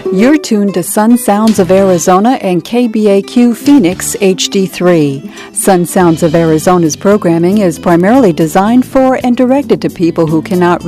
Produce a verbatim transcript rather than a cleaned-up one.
You're tuned to Sun Sounds of Arizona and K B A Q Phoenix H D three. Sun Sounds of Arizona's programming is primarily designed for and directed to people who cannot